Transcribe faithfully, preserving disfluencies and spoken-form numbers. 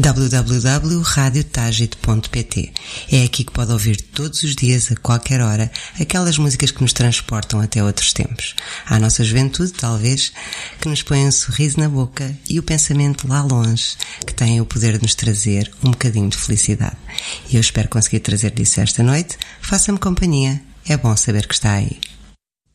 w w w ponto radio tagit ponto p t. É aqui que pode ouvir todos os dias, a qualquer hora, aquelas músicas que nos transportam até outros tempos. À nossa juventude, talvez, que nos põe um sorriso na boca e o pensamento lá longe, que tem o poder de nos trazer um bocadinho de felicidade. E eu espero conseguir trazer-lhe isso esta noite. Faça-me companhia. É bom saber que está aí.